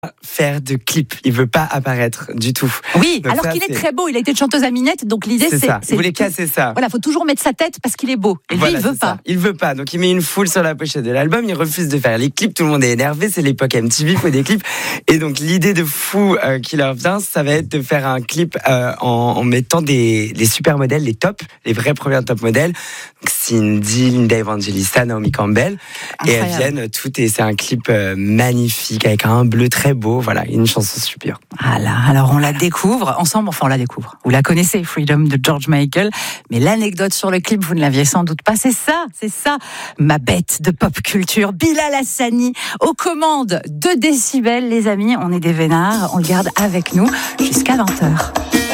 faire de clip, il veut pas apparaître du tout. Oui, donc alors ça, qu'il est très beau, il a été de chanteuse à Minette, donc l'idée c'est ça. Vous voulez casser ça. Voilà, faut toujours mettre sa tête parce qu'il est beau. Et voilà, lui, il veut pas. Ça. Il veut pas, donc il met une foule sur la pochette de l'album, il refuse de faire les clips, tout le monde est énervé, c'est l'époque MTV, il faut des clips. Et donc l'idée de fou qui leur vient, ça va être de faire un clip en mettant les super modèles, les tops, les vrais premiers top modèles. Donc Cindy, Linda Evangelista, Naomi Campbell. Incroyable. Et elles viennent toutes et c'est un clip magnifique avec un bleu très beau, voilà, une chanson super. Voilà, alors on la découvre ensemble, enfin on la découvre. Vous la connaissez, Freedom de George Michael, mais l'anecdote sur le clip, vous ne l'aviez sans doute pas. C'est ça, ma bête de pop culture, Bilal Hassani, aux commandes de Décibel, les amis, on est des vénards, on le garde avec nous jusqu'à 20h.